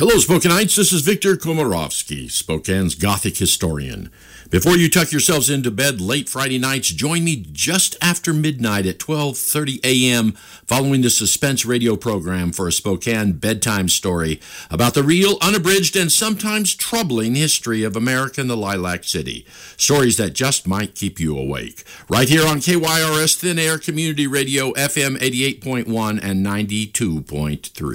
Hello, Spokanites. This is Victor Komarovsky, Spokane's Gothic historian. Before you tuck yourselves into bed late Friday nights, join me just after midnight at 12:30 a.m. following the Suspense radio program for a Spokane bedtime story about the real, unabridged, and sometimes troubling history of America and the Lilac City. Stories that just might keep you awake. Right here on KYRS Thin Air Community Radio, FM 88.1 and 92.3.